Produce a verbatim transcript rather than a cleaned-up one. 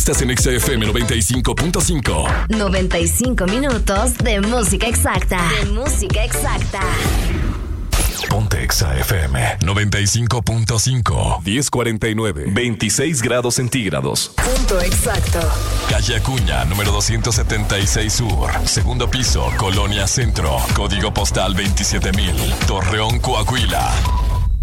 Estás en Exa F M noventa y cinco punto cinco. noventa y cinco minutos de música exacta. De música exacta. Ponte Exa F M noventa y cinco punto cinco. diez cuarenta y nueve. veintiséis grados centígrados. Punto exacto. Calle Acuña, número doscientos setenta y seis Sur. Segundo piso, Colonia Centro. Código postal veintisiete mil. Torreón, Coahuila.